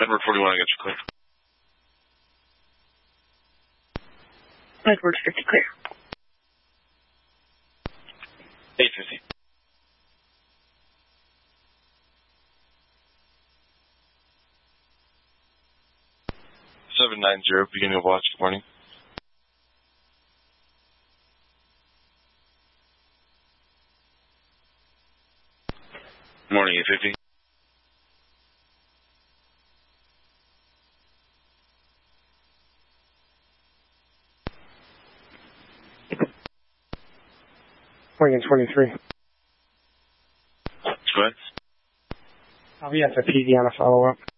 Edward 41, I got you clear. Edward 50 clear. 850. Beginning of watch. Good morning. Morning, 850. Morning, 23. Go ahead. I'll be at the PD on a follow-up.